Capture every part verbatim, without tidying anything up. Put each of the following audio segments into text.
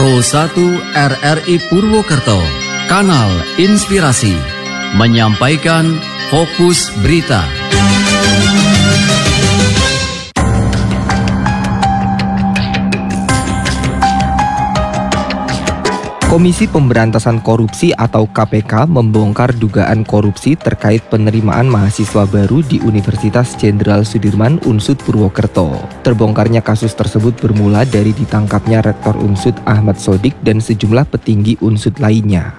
nol satu R R I Purwokerto, Kanal Inspirasi, menyampaikan Fokus Berita. Komisi Pemberantasan Korupsi atau K P K membongkar dugaan korupsi terkait penerimaan mahasiswa baru di Universitas Jenderal Sudirman U N S U D Purwokerto. Terbongkarnya kasus tersebut bermula dari ditangkapnya Rektor U N S U D Ahmad Sodik dan sejumlah petinggi U N S U D lainnya.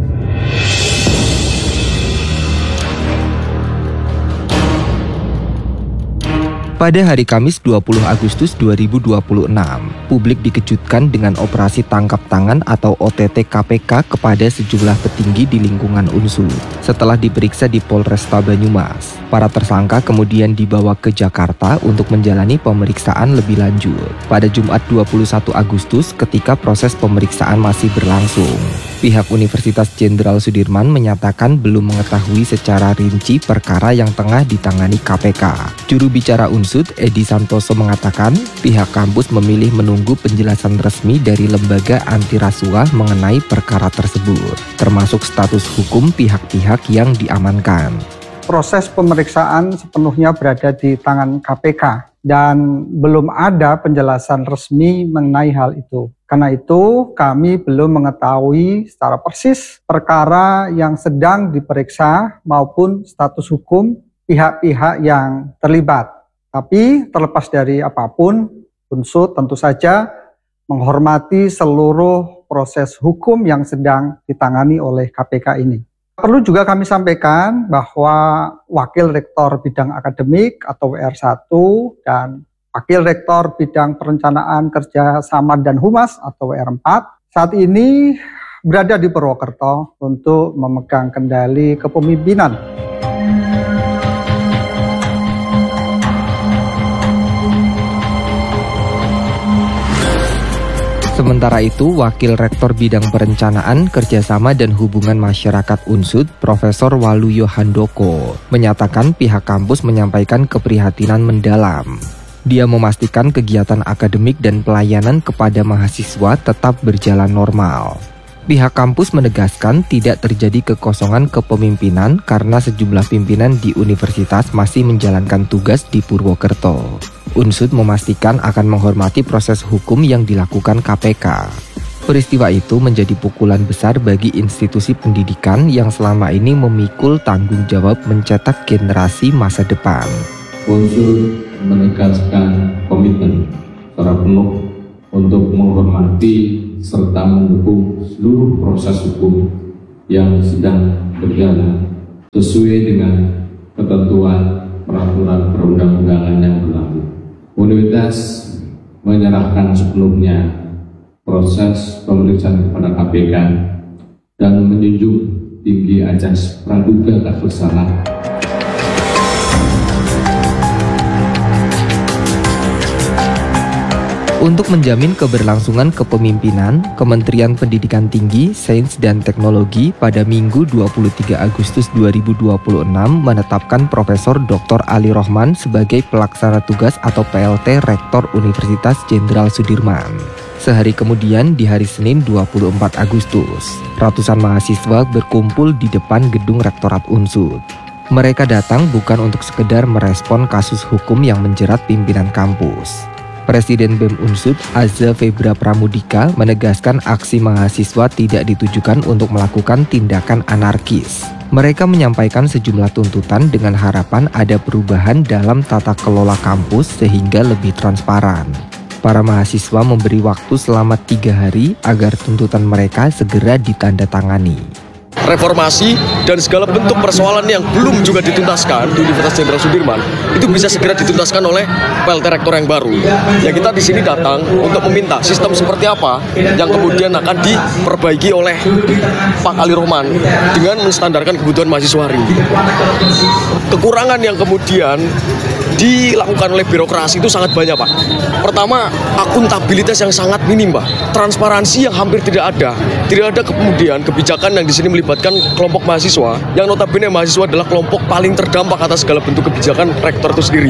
Pada hari Kamis dua puluh Agustus dua ribu dua puluh enam, publik dikejutkan dengan operasi tangkap tangan atau O T T K P K kepada sejumlah petinggi di lingkungan U N S U D. Setelah diperiksa di Polresta Banyumas, para tersangka kemudian dibawa ke Jakarta untuk menjalani pemeriksaan lebih lanjut. Pada Jumat dua puluh satu Agustus, ketika proses pemeriksaan masih berlangsung, pihak Universitas Jenderal Sudirman menyatakan belum mengetahui secara rinci perkara yang tengah ditangani K P K. Juru bicara U N S U D, Edi Santoso, mengatakan pihak kampus memilih menunggu penjelasan resmi dari lembaga anti rasuah mengenai perkara tersebut, termasuk status hukum pihak-pihak yang diamankan. Proses pemeriksaan sepenuhnya berada di tangan K P K dan belum ada penjelasan resmi mengenai hal itu. Karena itu kami belum mengetahui secara persis perkara yang sedang diperiksa maupun status hukum pihak-pihak yang terlibat. Tapi terlepas dari apapun, U N S U D tentu saja menghormati seluruh proses hukum yang sedang ditangani oleh K P K ini. Perlu juga kami sampaikan bahwa Wakil Rektor Bidang Akademik atau W R satu dan Wakil Rektor Bidang Perencanaan Kerjasama dan Humas atau W R empat saat ini berada di Purwokerto untuk memegang kendali kepemimpinan. Sementara itu, Wakil Rektor Bidang Perencanaan, Kerjasama dan Hubungan Masyarakat U N S U D, Profesor Waluyo Handoko, menyatakan pihak kampus menyampaikan keprihatinan mendalam. Dia memastikan kegiatan akademik dan pelayanan kepada mahasiswa tetap berjalan normal. Pihak kampus menegaskan tidak terjadi kekosongan kepemimpinan karena sejumlah pimpinan di universitas masih menjalankan tugas di Purwokerto. U N S U D memastikan akan menghormati proses hukum yang dilakukan K P K. Peristiwa itu menjadi pukulan besar bagi institusi pendidikan yang selama ini memikul tanggung jawab mencetak generasi masa depan. U N S U D menegaskan komitmen secara penuh untuk menghormati serta mendukung seluruh proses hukum yang sedang berjalan sesuai dengan ketentuan peraturan perundang-undangan yang berlaku. Universitas menyerahkan sepenuhnya proses pemeriksaan kepada K P K dan menjunjung tinggi azas praduga tak bersalah. Untuk menjamin keberlangsungan kepemimpinan, Kementerian Pendidikan Tinggi, Sains dan Teknologi pada Minggu dua puluh tiga Agustus dua ribu dua puluh enam menetapkan Profesor Doktor Ali Rohman sebagai pelaksana tugas atau P L T Rektor Universitas Jenderal Sudirman. Sehari kemudian, di hari Senin dua puluh empat Agustus, ratusan mahasiswa berkumpul di depan gedung Rektorat U N S U D. Mereka datang bukan untuk sekedar merespon kasus hukum yang menjerat pimpinan kampus. Presiden B E M U N S U D, Aza Febra Pramudika, menegaskan aksi mahasiswa tidak ditujukan untuk melakukan tindakan anarkis. Mereka menyampaikan sejumlah tuntutan dengan harapan ada perubahan dalam tata kelola kampus sehingga lebih transparan. Para mahasiswa memberi waktu selama tiga hari agar tuntutan mereka segera ditandatangani. Reformasi dan segala bentuk persoalan yang belum juga dituntaskan di Universitas Jenderal Sudirman itu bisa segera dituntaskan oleh P L T Rektor yang baru. Ya, kita di sini datang untuk meminta sistem seperti apa yang kemudian akan diperbaiki oleh Pak Ali Rohman dengan menstandarkan kebutuhan mahasiswa hari ini. Kekurangan yang kemudian dilakukan oleh birokrasi itu sangat banyak, Pak. Pertama, akuntabilitas yang sangat minim, Pak. Transparansi yang hampir tidak ada. Tidak ada kemudian kebijakan yang di sini melibatkan kelompok mahasiswa, yang notabene mahasiswa adalah kelompok paling terdampak atas segala bentuk kebijakan rektor itu sendiri.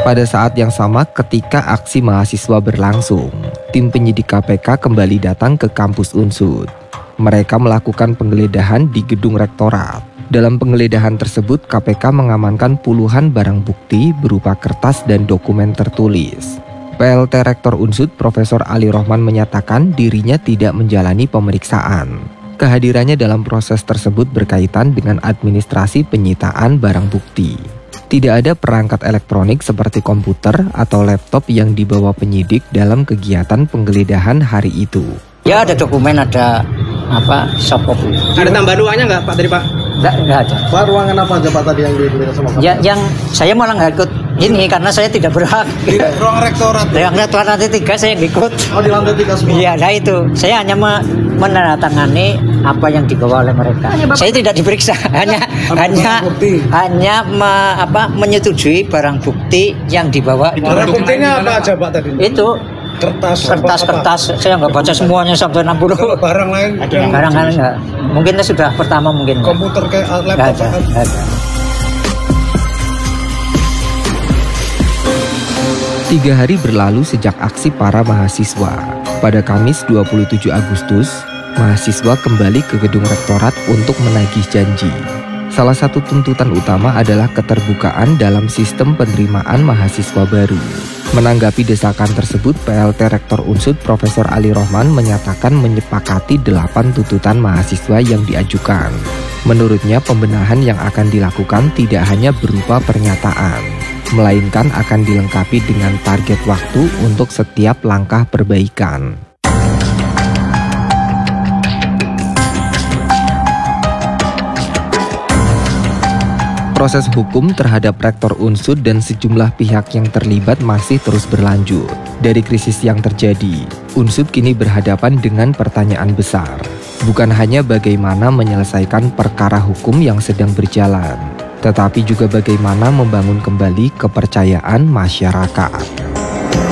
Pada saat yang sama ketika aksi mahasiswa berlangsung, tim penyidik K P K kembali datang ke kampus Unsud. Mereka melakukan penggeledahan di gedung rektorat. Dalam penggeledahan tersebut, K P K mengamankan puluhan barang bukti berupa kertas dan dokumen tertulis. P L T Rektor Unsud Profesor Ali Rohman menyatakan dirinya tidak menjalani pemeriksaan. Kehadirannya dalam proses tersebut berkaitan dengan administrasi penyitaan barang bukti. Tidak ada perangkat elektronik seperti komputer atau laptop yang dibawa penyidik dalam kegiatan penggeledahan hari itu. Ya ada dokumen, ada apa, soft copy. Ada tambahan uangnya nggak Pak dari Pak? Nggak, nggak ada. Pak, ruangan apa aja Pak tadi yang diberikan sama Pak? Ya, yang saya malah nggak ikut ini karena saya tidak berhak. Di ruang rektorat. Ruang rektorat lantai tiga saya nggak ikut. Oh, di lantai tiga semua? Iya, nah itu. Saya hanya me menandatangani apa yang dibawa oleh mereka. Saya tidak diperiksa, hanya hanya hanya me, apa, menyetujui barang bukti yang dibawa. Barang buktinya apa aja Pak tadi? Itu kertas, kertas-kertas. Saya nggak baca semuanya sampai enam puluh. Kalau barang lain ada yang barang lain nggak. Mungkin itu sudah pertama mungkin. Komputer kayak laptop. Nggak ada, nggak ada. Tiga hari berlalu sejak aksi para mahasiswa. Pada Kamis dua puluh tujuh Agustus, mahasiswa kembali ke gedung rektorat untuk menagih janji. Salah satu tuntutan utama adalah keterbukaan dalam sistem penerimaan mahasiswa baru. Menanggapi desakan tersebut, P L T Rektor Unsud Profesor Ali Rohman menyatakan menyepakati delapan tuntutan mahasiswa yang diajukan. Menurutnya, pembenahan yang akan dilakukan tidak hanya berupa pernyataan, melainkan akan dilengkapi dengan target waktu untuk setiap langkah perbaikan. Proses hukum terhadap Rektor Unsud dan sejumlah pihak yang terlibat masih terus berlanjut. Dari krisis yang terjadi, Unsud kini berhadapan dengan pertanyaan besar. Bukan hanya bagaimana menyelesaikan perkara hukum yang sedang berjalan, tetapi juga bagaimana membangun kembali kepercayaan masyarakat.